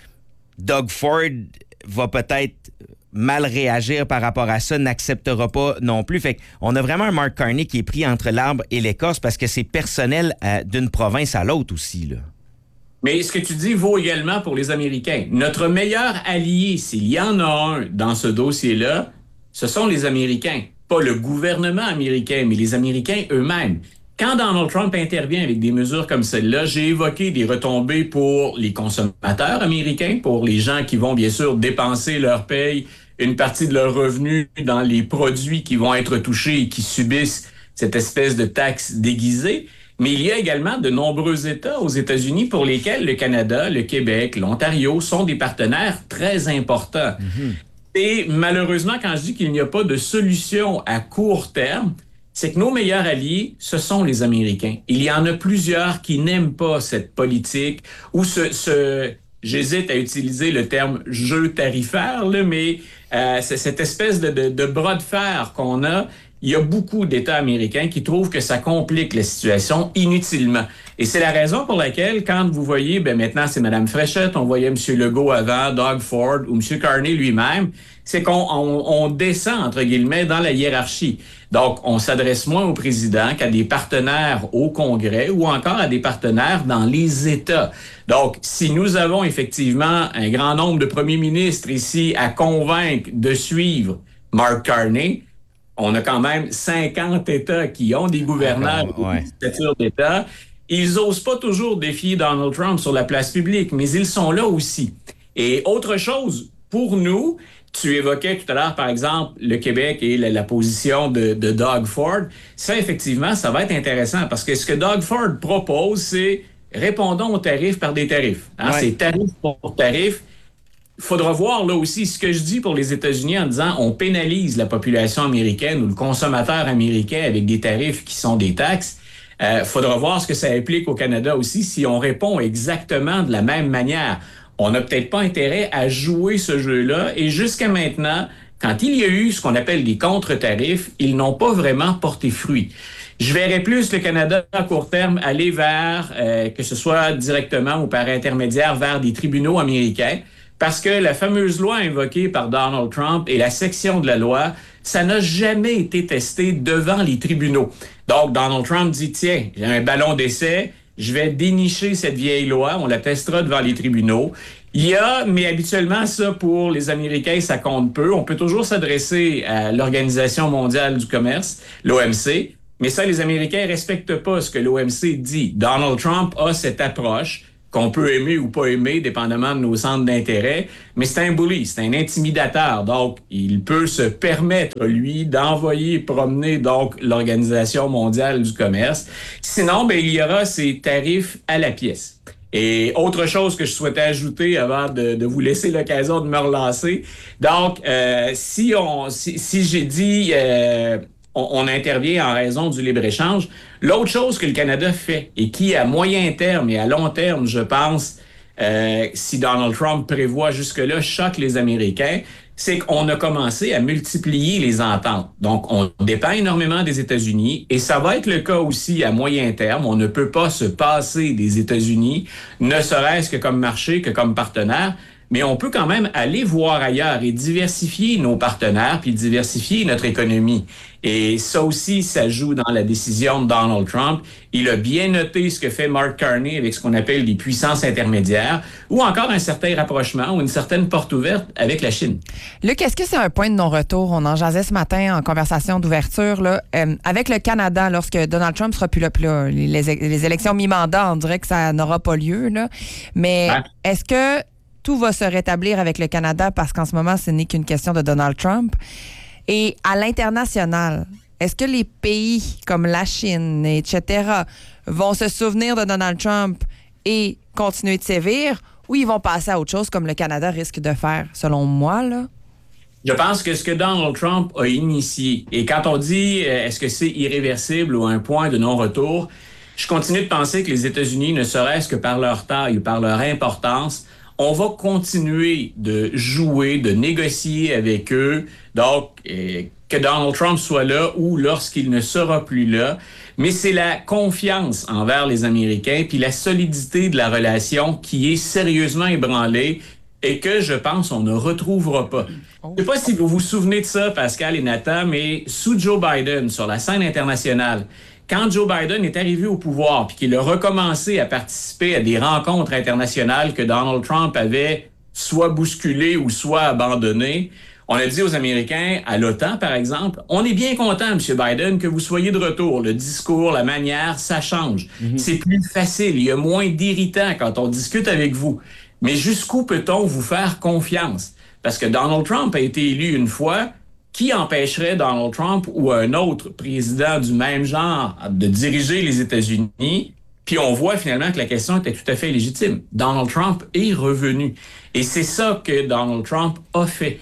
Doug Ford va peut-être mal réagir par rapport à ça, n'acceptera pas non plus. Fait qu'on a vraiment un Mark Carney qui est pris entre l'arbre et l'écorce parce que c'est personnel d'une province à l'autre aussi, là. Mais ce que tu dis vaut également pour les Américains. Notre meilleur allié, s'il y en a un dans ce dossier-là, ce sont les Américains. Pas le gouvernement américain, mais les Américains eux-mêmes. Quand Donald Trump intervient avec des mesures comme celle-là, j'ai évoqué des retombées pour les consommateurs américains, pour les gens qui vont bien sûr dépenser leur paye, une partie de leurs revenus dans les produits qui vont être touchés et qui subissent cette espèce de taxe déguisée. Mais il y a également de nombreux États aux États-Unis pour lesquels le Canada, le Québec, l'Ontario sont des partenaires très importants. Et malheureusement, quand je dis qu'il n'y a pas de solution à court terme, c'est que nos meilleurs alliés, ce sont les Américains. Il y en a plusieurs qui n'aiment pas cette politique ou j'hésite à utiliser le terme jeu tarifaire, là, mais c'est cette espèce de bras de fer qu'on a. Il y a beaucoup d'États américains qui trouvent que ça complique la situation inutilement. Et c'est la raison pour laquelle, quand vous voyez, maintenant c'est Mme Fréchette, on voyait M. Legault avant, Doug Ford ou M. Carney lui-même, c'est qu'on descend, entre guillemets, dans la hiérarchie. Donc, on s'adresse moins au président qu'à des partenaires au Congrès ou encore à des partenaires dans les États. Donc, si nous avons effectivement un grand nombre de premiers ministres ici à convaincre de suivre Mark Carney, on a quand même 50 États qui ont des gouverneurs d'État. Ils n'osent pas toujours défier Donald Trump sur la place publique, mais ils sont là aussi. Et autre chose, pour nous, tu évoquais tout à l'heure, par exemple, le Québec et la position de Doug Ford. Ça, effectivement, ça va être intéressant parce que ce que Doug Ford propose, c'est répondons aux tarifs par des tarifs. C'est tarif pour tarif. Il faudra voir là aussi ce que je dis pour les États-Unis en disant on pénalise la population américaine ou le consommateur américain avec des tarifs qui sont des taxes. Faudra voir ce que ça implique au Canada aussi si on répond exactement de la même manière. On n'a peut-être pas intérêt à jouer ce jeu-là et jusqu'à maintenant, quand il y a eu ce qu'on appelle des contre-tarifs, ils n'ont pas vraiment porté fruit. Je verrais plus le Canada à court terme aller vers, que ce soit directement ou par intermédiaire, vers des tribunaux américains. Parce que la fameuse loi invoquée par Donald Trump et la section de la loi, ça n'a jamais été testé devant les tribunaux. Donc, Donald Trump dit, tiens, j'ai un ballon d'essai, je vais dénicher cette vieille loi, on la testera devant les tribunaux. Il y a, mais habituellement, ça, pour les Américains, ça compte peu. On peut toujours s'adresser à l'Organisation mondiale du commerce, l'OMC, mais ça, les Américains respectent pas ce que l'OMC dit. Donald Trump a cette approche qu'on peut aimer ou pas aimer, dépendamment de nos centres d'intérêt, mais c'est un bully, c'est un intimidateur. Donc, il peut se permettre, lui, d'envoyer promener donc l'Organisation mondiale du commerce. Sinon, il y aura ces tarifs à la pièce. Et autre chose que je souhaitais ajouter avant de vous laisser l'occasion de me relancer. Donc, si j'ai dit on intervient en raison du libre-échange, l'autre chose que le Canada fait et qui, à moyen terme et à long terme, je pense, si Donald Trump prévoit jusque-là, choque les Américains, c'est qu'on a commencé à multiplier les ententes. Donc, on dépend énormément des États-Unis et ça va être le cas aussi à moyen terme. On ne peut pas se passer des États-Unis, ne serait-ce que comme marché, que comme partenaire, mais on peut quand même aller voir ailleurs et diversifier nos partenaires puis diversifier notre économie. Et ça aussi, ça joue dans la décision de Donald Trump. Il a bien noté ce que fait Mark Carney avec ce qu'on appelle les puissances intermédiaires ou encore un certain rapprochement ou une certaine porte ouverte avec la Chine. Luc, est-ce que c'est un point de non-retour? On en jasait ce matin en conversation d'ouverture. Là, avec le Canada, lorsque Donald Trump sera plus là, les élections mi-mandat, on dirait que ça n'aura pas lieu. Là. Mais est-ce que tout va se rétablir avec le Canada parce qu'en ce moment, ce n'est qu'une question de Donald Trump? Et à l'international, est-ce que les pays comme la Chine, etc., vont se souvenir de Donald Trump et continuer de sévir ou ils vont passer à autre chose comme le Canada risque de faire, selon moi, là? Je pense que ce que Donald Trump a initié, et quand on dit est-ce que c'est irréversible ou un point de non-retour, je continue de penser que les États-Unis, ne serait-ce que par leur taille ou par leur importance, on va continuer de jouer, de négocier avec eux. Donc, que Donald Trump soit là ou lorsqu'il ne sera plus là. Mais c'est la confiance envers les Américains puis la solidité de la relation qui est sérieusement ébranlée et que, je pense, on ne retrouvera pas. Je ne sais pas si vous vous souvenez de ça, Pascal et Nathan, mais sous Joe Biden, sur la scène internationale, quand Joe Biden est arrivé au pouvoir puis qu'il a recommencé à participer à des rencontres internationales que Donald Trump avait soit bousculées ou soit abandonnées, on a dit aux Américains, à l'OTAN par exemple, on est bien content, M. Biden, que vous soyez de retour. Le discours, la manière, ça change. C'est plus facile, il y a moins d'irritants quand on discute avec vous. Mais jusqu'où peut-on vous faire confiance? Parce que Donald Trump a été élu une fois. Qui empêcherait Donald Trump ou un autre président du même genre de diriger les États-Unis? Puis on voit finalement que la question était tout à fait légitime. Donald Trump est revenu. Et c'est ça que Donald Trump a fait.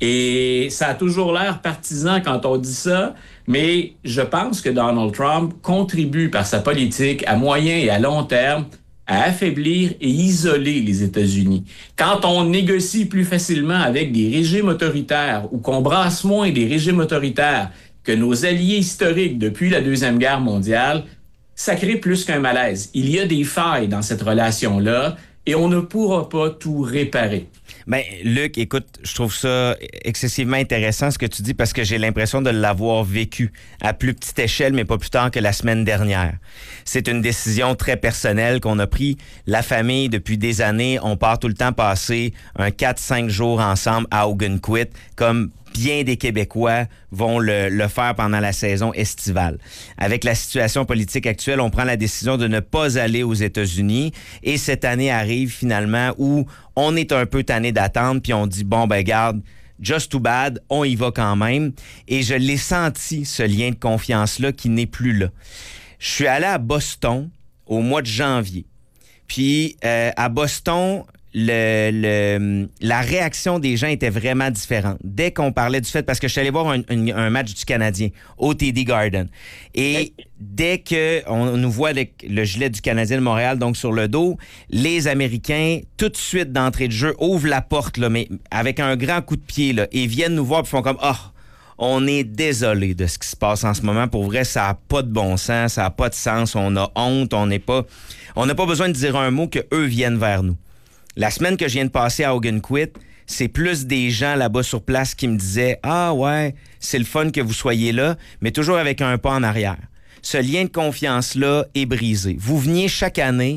Et ça a toujours l'air partisan quand on dit ça, mais je pense que Donald Trump contribue par sa politique à moyen et à long terme à affaiblir et isoler les États-Unis. Quand on négocie plus facilement avec des régimes autoritaires ou qu'on brasse moins des régimes autoritaires que nos alliés historiques depuis la Deuxième Guerre mondiale, ça crée plus qu'un malaise. Il y a des failles dans cette relation-là et on ne pourra pas tout réparer. Ben, Luc, écoute, je trouve ça excessivement intéressant ce que tu dis parce que j'ai l'impression de l'avoir vécu à plus petite échelle, mais pas plus tard que la semaine dernière. C'est une décision très personnelle qu'on a pris. La famille, depuis des années, on part tout le temps passer un 4-5 jours ensemble à Ogunquit, comme bien des Québécois vont le faire pendant la saison estivale. Avec la situation politique actuelle, on prend la décision de ne pas aller aux États-Unis et cette année arrive finalement où on est un peu tanné d'attendre puis on dit, bon, ben garde, just too bad, on y va quand même. Et je l'ai senti, ce lien de confiance-là qui n'est plus là. Je suis allé à Boston au mois de janvier. Puis à Boston, la réaction des gens était vraiment différente. Dès qu'on parlait du fait, parce que je suis allé voir un match du Canadien au TD Garden, et dès qu'on nous voit avec le gilet du Canadien de Montréal, donc sur le dos, les Américains, tout de suite d'entrée de jeu, ouvrent la porte, là, mais avec un grand coup de pied, là, et viennent nous voir et font comme « Ah! On est désolé de ce qui se passe en ce moment. Pour vrai, ça n'a pas de bon sens, ça n'a pas de sens. On a honte, on n'a pas besoin de dire un mot qu'eux viennent vers nous. » La semaine que je viens de passer à Ogunquit, c'est plus des gens là-bas sur place qui me disaient « Ah ouais, c'est le fun que vous soyez là, mais toujours avec un pas en arrière. » Ce lien de confiance-là est brisé. Vous veniez chaque année,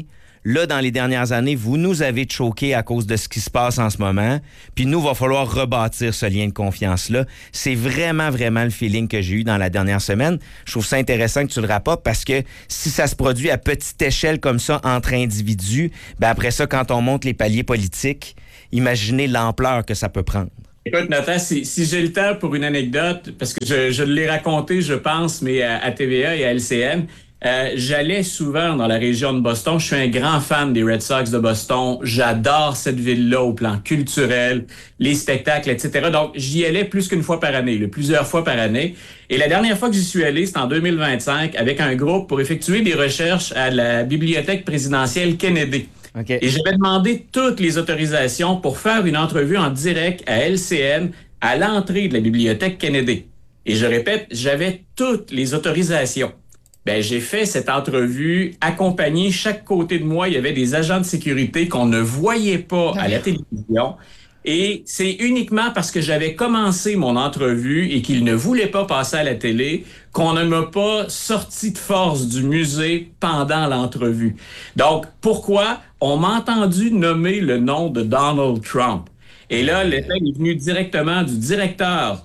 là, dans les dernières années, vous nous avez choqués à cause de ce qui se passe en ce moment, puis nous, va falloir rebâtir ce lien de confiance-là. C'est vraiment, vraiment le feeling que j'ai eu dans la dernière semaine. Je trouve ça intéressant que tu le rapportes parce que si ça se produit à petite échelle comme ça entre individus, ben après ça, quand on monte les paliers politiques, imaginez l'ampleur que ça peut prendre. Écoute, Nathan, si j'ai le temps pour une anecdote, parce que je l'ai raconté, je pense, mais à TVA et à LCN, j'allais souvent dans la région de Boston. Je suis un grand fan des Red Sox de Boston. J'adore cette ville-là au plan culturel, les spectacles, etc. Donc, j'y allais plus qu'une fois par année, plusieurs fois par année. Et la dernière fois que j'y suis allé, c'était en 2025, avec un groupe pour effectuer des recherches à la bibliothèque présidentielle Kennedy. Okay. Et j'avais demandé toutes les autorisations pour faire une entrevue en direct à LCN à l'entrée de la bibliothèque Kennedy. Et je répète, j'avais toutes les autorisations. Ben, j'ai fait cette entrevue accompagné. Chaque côté de moi, il y avait des agents de sécurité qu'on ne voyait pas à la télévision. Et c'est uniquement parce que j'avais commencé mon entrevue et qu'ils ne voulaient pas passer à la télé qu'on ne m'a pas sorti de force du musée pendant l'entrevue. Donc, pourquoi? On m'a entendu nommer le nom de Donald Trump. Et là, l'appel est venu directement du directeur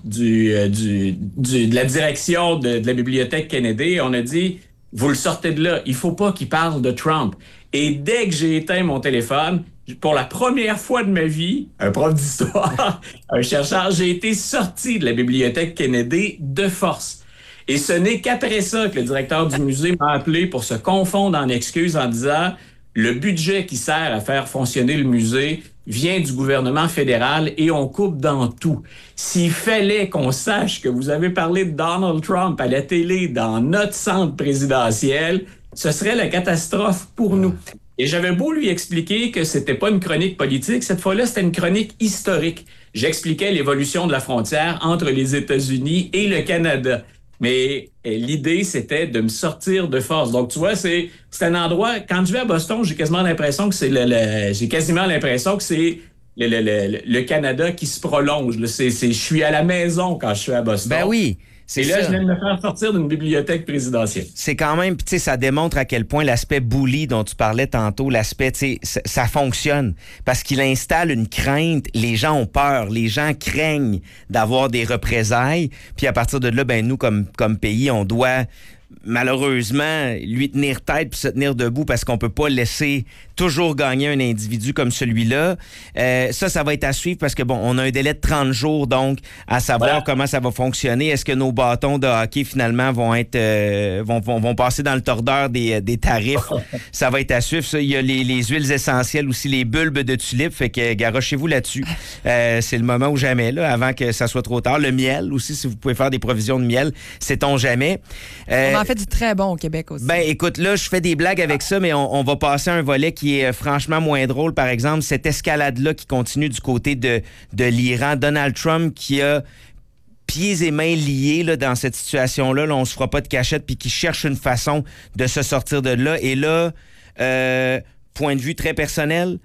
de la direction de la bibliothèque Kennedy. On a dit, vous le sortez de là, il faut pas qu'il parle de Trump. Et dès que j'ai éteint mon téléphone, pour la première fois de ma vie, un prof d'histoire, un chercheur, j'ai été sorti de la bibliothèque Kennedy de force. Et ce n'est qu'après ça que le directeur du musée m'a appelé pour se confondre en excuses en disant « Le budget qui sert à faire fonctionner le musée vient du gouvernement fédéral et on coupe dans tout. S'il fallait qu'on sache que vous avez parlé de Donald Trump à la télé dans notre centre présidentiel, ce serait la catastrophe pour nous. » Et j'avais beau lui expliquer que c'était pas une chronique politique, cette fois-là, c'était une chronique historique. J'expliquais l'évolution de la frontière entre les États-Unis et le Canada. Mais l'idée, c'était de me sortir de force. Donc, tu vois, c'est un endroit... Quand je vais à Boston, j'ai quasiment l'impression que c'est le Canada qui se prolonge. Je suis à la maison quand je suis à Boston. Ben oui. Et là, je viens de me faire sortir d'une bibliothèque présidentielle. C'est quand même, tu sais, ça démontre à quel point l'aspect bully dont tu parlais tantôt, l'aspect, tu sais, ça fonctionne. Parce qu'il installe une crainte, les gens ont peur, les gens craignent d'avoir des représailles. Puis à partir de là, ben nous, comme pays, on doit malheureusement lui tenir tête puis se tenir debout parce qu'on peut pas laisser toujours gagner un individu comme celui-là. Ça va être à suivre parce que bon, on a un délai de 30 jours donc à savoir comment ça va fonctionner. Est-ce que nos bâtons de hockey finalement vont être vont passer dans le tordeur des tarifs? Ça va être à suivre. Ça, il y a les huiles essentielles aussi, les bulbes de tulipes. Fait que garochez-vous là-dessus. C'est le moment ou jamais là, avant que ça soit trop tard. Le miel aussi, si vous pouvez faire des provisions de miel, sait-on jamais. On en fait du très bon au Québec aussi. Ben écoute, là, je fais des blagues avec ça, mais on va passer à un volet qui est franchement moins drôle. Par exemple, cette escalade-là qui continue du côté de l'Iran. Donald Trump qui a pieds et mains liés là, dans cette situation-là. Là, on se fera pas de cachette, puis qui cherche une façon de se sortir de là. Et là, point de vue très personnel,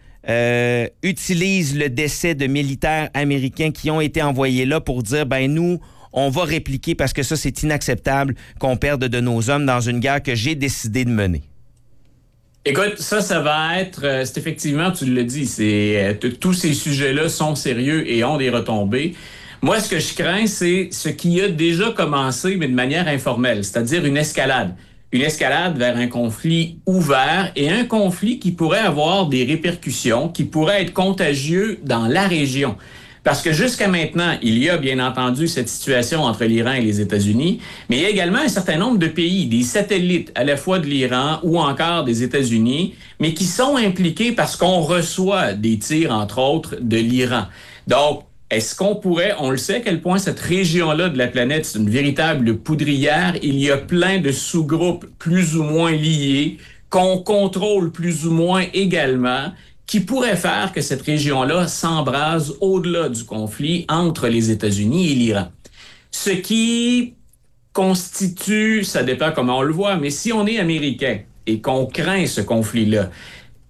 utilise le décès de militaires américains qui ont été envoyés là pour dire, ben nous, on va répliquer parce que ça, c'est inacceptable qu'on perde de nos hommes dans une guerre que j'ai décidé de mener. Écoute, ça va être, c'est effectivement, tu l'as dit, tous ces sujets-là sont sérieux et ont des retombées. Moi, ce que je crains, c'est ce qui a déjà commencé, mais de manière informelle, c'est-à-dire une escalade. Une escalade vers un conflit ouvert et un conflit qui pourrait avoir des répercussions, qui pourrait être contagieux dans la région. Parce que jusqu'à maintenant, il y a bien entendu cette situation entre l'Iran et les États-Unis, mais il y a également un certain nombre de pays, des satellites à la fois de l'Iran ou encore des États-Unis, mais qui sont impliqués parce qu'on reçoit des tirs, entre autres, de l'Iran. Donc, est-ce qu'on pourrait, on le sait à quel point cette région-là de la planète, c'est une véritable poudrière, il y a plein de sous-groupes plus ou moins liés, qu'on contrôle plus ou moins également, qui pourrait faire que cette région-là s'embrase au-delà du conflit entre les États-Unis et l'Iran. Ce qui constitue, ça dépend comment on le voit, mais si on est américain et qu'on craint ce conflit-là,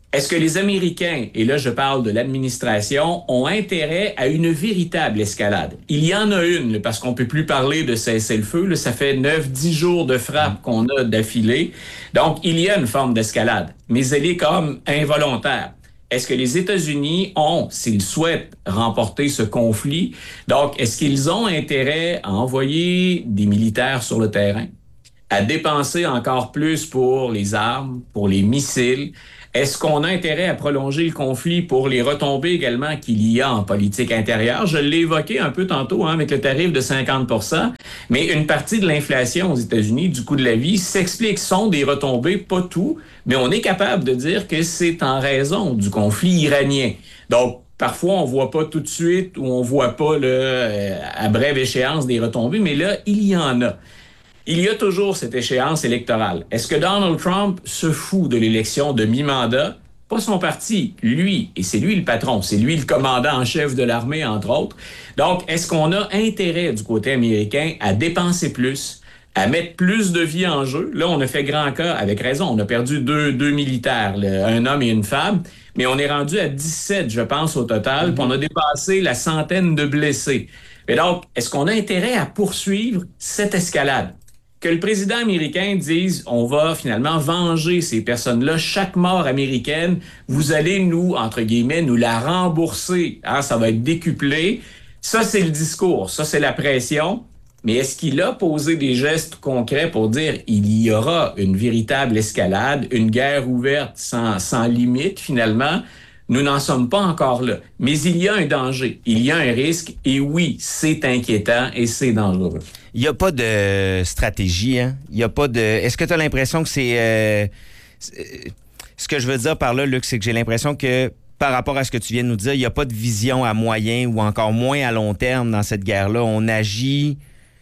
Est-ce que les Américains, et là je parle de l'administration, ont intérêt à une véritable escalade? Il y en a une, là, parce qu'on peut plus parler de cessez-le-feu. Là, ça fait 9-10 jours de frappe qu'on a d'affilée. Donc, il y a une forme d'escalade, mais elle est comme involontaire. Est-ce que les États-Unis ont, s'ils souhaitent remporter ce conflit, donc est-ce qu'ils ont intérêt à envoyer des militaires sur le terrain, à dépenser encore plus pour les armes, pour les missiles? Est-ce qu'on a intérêt à prolonger le conflit pour les retombées également qu'il y a en politique intérieure? Je l'ai évoqué un peu tantôt avec le tarif de 50 %, mais une partie de l'inflation aux États-Unis, du coût de la vie, s'explique, sont des retombées, pas tout, mais on est capable de dire que c'est en raison du conflit iranien. Donc, parfois, on voit pas tout de suite ou on voit pas à brève échéance des retombées, mais là, il y en a. Il y a toujours cette échéance électorale. Est-ce que Donald Trump se fout de l'élection de mi-mandat? Pas son parti, lui. Et c'est lui le patron. C'est lui le commandant en chef de l'armée, entre autres. Donc, est-ce qu'on a intérêt du côté américain à dépenser plus, à mettre plus de vie en jeu? Là, on a fait grand cas, avec raison. On a perdu deux militaires, un homme et une femme. Mais on est rendu à 17, je pense, au total. Puis on a dépassé la centaine de blessés. Et donc, est-ce qu'on a intérêt à poursuivre cette escalade? Que le président américain dise « on va finalement venger ces personnes-là, chaque mort américaine, vous allez nous, entre guillemets, nous la rembourser, ça va être décuplé ». Ça, c'est le discours, ça, c'est la pression. Mais est-ce qu'il a posé des gestes concrets pour dire « il y aura une véritable escalade, une guerre ouverte sans limite, finalement ». Nous n'en sommes pas encore là. Mais il y a un danger, il y a un risque, et oui, c'est inquiétant et c'est dangereux. Il n'y a pas de stratégie, hein? Il y a pas de. Est-ce que tu as l'impression que c'est. Ce que je veux dire par là, Luc, c'est que j'ai l'impression que par rapport à ce que tu viens de nous dire, il n'y a pas de vision à moyen ou encore moins à long terme dans cette guerre-là. On agit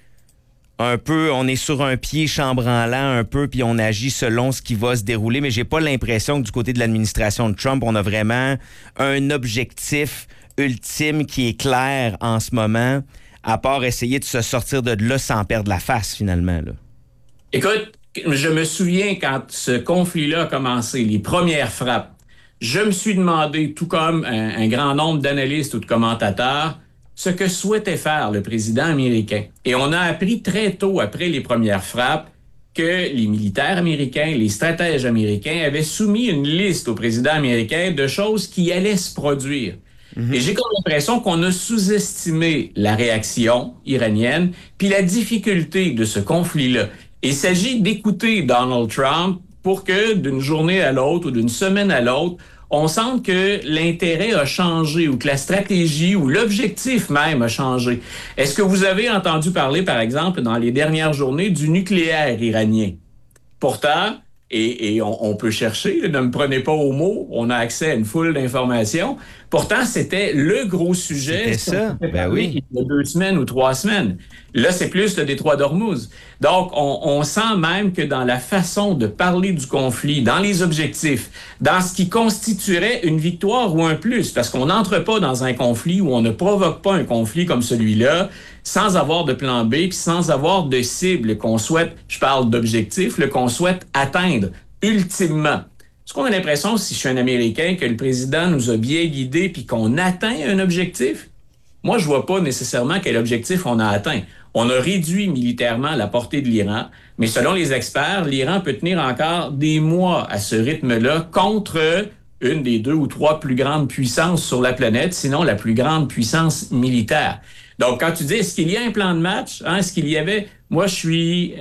un peu, on est sur un pied chambranlant un peu, puis on agit selon ce qui va se dérouler, mais j'ai pas l'impression que du côté de l'administration de Trump, on a vraiment un objectif ultime qui est clair en ce moment, à part essayer de se sortir de là sans perdre la face, finalement, là. Écoute, je me souviens quand ce conflit-là a commencé, les premières frappes, je me suis demandé, tout comme un grand nombre d'analystes ou de commentateurs, ce que souhaitait faire le président américain. Et on a appris très tôt, après les premières frappes, que les militaires américains, les stratèges américains avaient soumis une liste au président américain de choses qui allaient se produire. Et j'ai comme l'impression qu'on a sous-estimé la réaction iranienne puis la difficulté de ce conflit-là. Il s'agit d'écouter Donald Trump pour que d'une journée à l'autre ou d'une semaine à l'autre, on sent que l'intérêt a changé ou que la stratégie ou l'objectif même a changé. Est-ce que vous avez entendu parler, par exemple, dans les dernières journées, du nucléaire iranien? Pourtant, et on peut chercher, ne me prenez pas au mot, on a accès à une foule d'informations. Pourtant, c'était le gros sujet. C'était ça, ben oui. Il y a 2 semaines ou 3 semaines. Là, c'est plus le détroit d'Ormuz. Donc, on sent même que dans la façon de parler du conflit, dans les objectifs, dans ce qui constituerait une victoire ou un plus, parce qu'on n'entre pas dans un conflit ou on ne provoque pas un conflit comme celui-là sans avoir de plan B puis sans avoir de cible qu'on souhaite, je parle d'objectifs, qu'on souhaite atteindre ultimement. Est-ce qu'on a l'impression, si je suis un Américain, que le président nous a bien guidés puis qu'on atteint un objectif? Moi, je vois pas nécessairement quel objectif on a atteint. On a réduit militairement la portée de l'Iran, mais selon les experts, l'Iran peut tenir encore des mois à ce rythme-là contre une des 2 ou 3 plus grandes puissances sur la planète, sinon la plus grande puissance militaire. Donc, quand tu dis, est-ce qu'il y a un plan de match? Est-ce qu'il y avait... Moi, je suis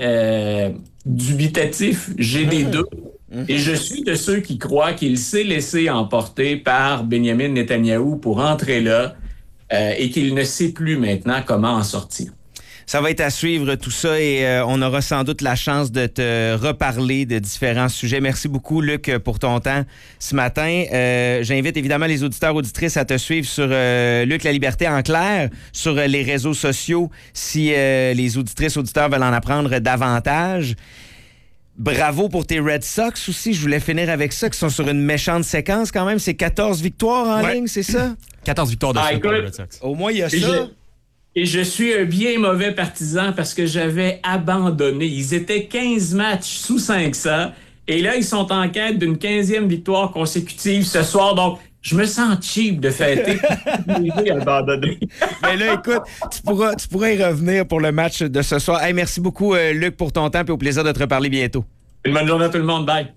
dubitatif, j'ai des doutes. Et je suis de ceux qui croient qu'il s'est laissé emporter par Benjamin Netanyahou pour entrer là et qu'il ne sait plus maintenant comment en sortir. Ça va être à suivre tout ça et on aura sans doute la chance de te reparler de différents sujets. Merci beaucoup, Luc, pour ton temps ce matin. J'invite évidemment les auditeurs, auditrices à te suivre sur Luc La Liberté en clair, sur les réseaux sociaux, si les auditrices, auditeurs veulent en apprendre davantage. Bravo pour tes Red Sox aussi. Je voulais finir avec ça, qui sont sur une méchante séquence quand même. C'est 14 victoires en ligne, c'est ça? 14 victoires de suite pour les Red Sox. Au moins, il y a ça. Et je suis un bien mauvais partisan parce que j'avais abandonné. Ils étaient 15 matchs sous 500 Et là, ils sont en quête d'une 15e victoire consécutive ce soir. Donc, je me sens cheap de fêter. Abandonné. Mais là, écoute, tu pourras y revenir pour le match de ce soir. Hey, merci beaucoup, Luc, pour ton temps et au plaisir de te reparler bientôt. Une bonne journée à tout le monde. Bye.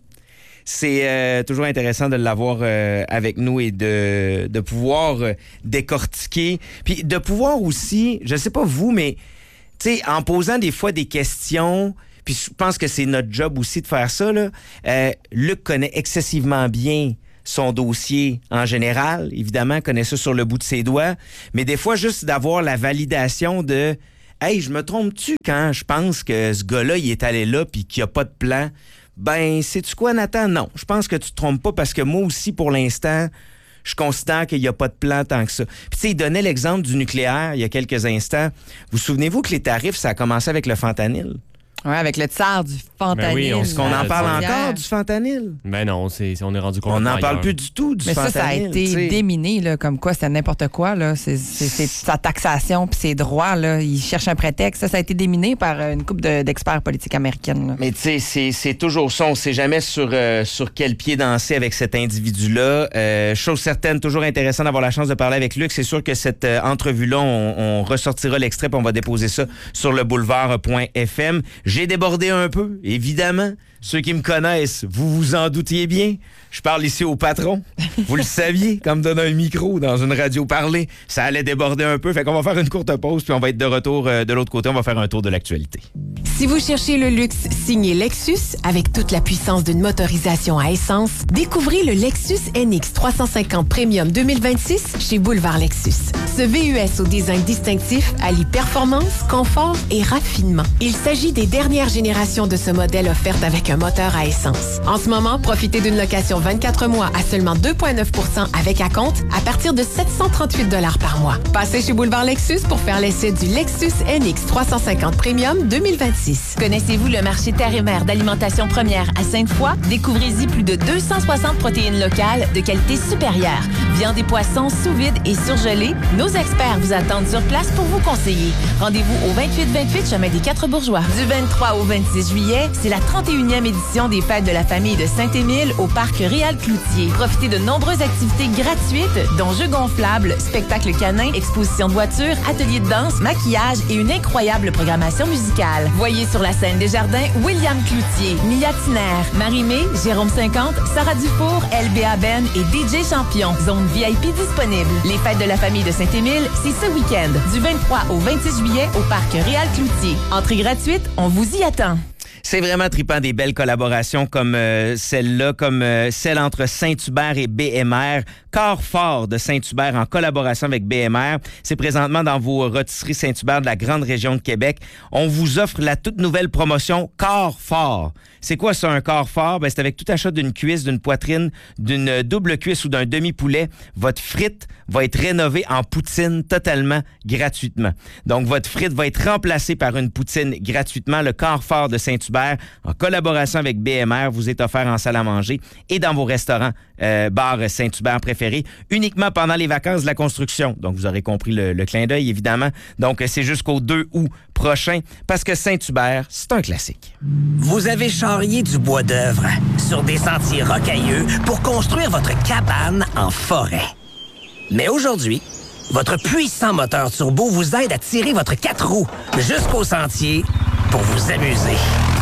C'est toujours intéressant de l'avoir avec nous et de pouvoir décortiquer. Puis de pouvoir aussi, je sais pas vous, mais tu sais, en posant des fois des questions, puis je pense que c'est notre job aussi de faire ça, là. Luc connaît excessivement bien son dossier en général, évidemment, connaît ça sur le bout de ses doigts, mais des fois, juste d'avoir la validation de « Hey, je me trompe-tu quand je pense que ce gars-là, il est allé là puis qu'il n'y a pas de plan? » Ben, sais-tu quoi, Nathan? Non, je pense que tu te trompes pas parce que moi aussi, pour l'instant, je considère qu'il n'y a pas de plan tant que ça. Puis tu sais, il donnait l'exemple du nucléaire il y a quelques instants. Vous souvenez-vous que les tarifs, ça a commencé avec le fentanyl? Oui, avec le tsar du fentanyl. Ben oui, est-ce qu'on en parle encore du fentanyl? Ben non, on est rendu compte. On n'en parle plus du tout du fentanyl. Mais ça a été déminé, là, comme quoi c'était n'importe quoi. Là. C'est sa taxation puis ses droits. Là. Ils cherchent un prétexte. Ça a été déminé par une couple d'experts politiques américaines. Là. Mais tu sais, c'est toujours ça. On ne sait jamais sur quel pied danser avec cet individu-là. Chose certaine, toujours intéressant d'avoir la chance de parler avec Luc. C'est sûr que cette entrevue-là, on ressortira l'extrait puis on va déposer ça sur le boulevard.fm. J'ai débordé un peu, évidemment. Ceux qui me connaissent, vous vous en doutiez bien. Je parle ici au patron. Vous le saviez, comme donner un micro dans une radio parlée, ça allait déborder un peu. Fait qu'on va faire une courte pause, puis on va être de retour de l'autre côté. On va faire un tour de l'actualité. Si vous cherchez le luxe signé Lexus, avec toute la puissance d'une motorisation à essence, découvrez le Lexus NX 350 Premium 2026 chez Boulevard Lexus. Ce VUS au design distinctif allie performance, confort et raffinement. Il s'agit des dernières générations de ce modèle offertes avec un moteur à essence. En ce moment, profitez d'une location 24 mois à seulement 2,9 % avec acompte à partir de 738 $ par mois. Passez chez Boulevard Lexus pour faire l'essai du Lexus NX 350 Premium 2026. Connaissez-vous le marché terre et mer d'alimentation première à Sainte-Foy? Découvrez-y plus de 260 protéines locales de qualité supérieure. Viande et poissons sous vide et surgelés. Nos experts vous attendent sur place pour vous conseiller. Rendez-vous au 2828 chemin des 4 Bourgeois. Du 23 au 26 juillet, c'est la 31e édition des Fêtes de la famille de Saint-Émile au parc Réal-Cloutier. Profitez de nombreuses activités gratuites, dont jeux gonflables, spectacles canins, expositions de voitures, ateliers de danse, maquillage et une incroyable programmation musicale. Voyez sur la scène des jardins William Cloutier, Mia Tiner, Marie-Mé, Jérôme 50, Sarah Dufour, LBA Ben et DJ Champion. Zone VIP disponible. Les Fêtes de la famille de Saint-Émile, c'est ce week-end, du 23 au 26 juillet au parc Réal-Cloutier. Entrée gratuite, on vous y attend. C'est vraiment trippant, des belles collaborations comme celle-là, comme celle entre Saint-Hubert et BMR. Carrefour de Saint-Hubert en collaboration avec BMR. C'est présentement dans vos rôtisseries Saint-Hubert de la grande région de Québec. On vous offre la toute nouvelle promotion Carrefour. C'est quoi ça, un Carrefour? Ben, c'est avec tout achat d'une cuisse, d'une poitrine, d'une double cuisse ou d'un demi-poulet. Votre frite va être rénovée en poutine totalement gratuitement. Donc, votre frite va être remplacée par une poutine gratuitement. Le Carrefour de Saint-Hubert, en collaboration avec BMR, vous est offert en salle à manger et dans vos restaurants, bars Saint-Hubert préférés, uniquement pendant les vacances de la construction. Donc, vous aurez compris le clin d'œil, évidemment. Donc, c'est jusqu'au 2 août prochain, parce que Saint-Hubert, c'est un classique. Vous avez charrié du bois d'œuvre sur des sentiers rocailleux pour construire votre cabane en forêt. Mais aujourd'hui, votre puissant moteur turbo vous aide à tirer votre 4 roues jusqu'au sentier pour vous amuser.